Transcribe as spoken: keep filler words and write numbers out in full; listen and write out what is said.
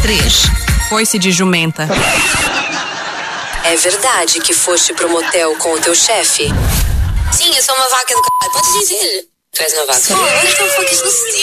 três. Foi-se de jumenta. É verdade que foste pro motel com o teu chefe? Sim, eu sou uma vaca do c... Pode dizer. Tu és uma vaca. What the fuck is this?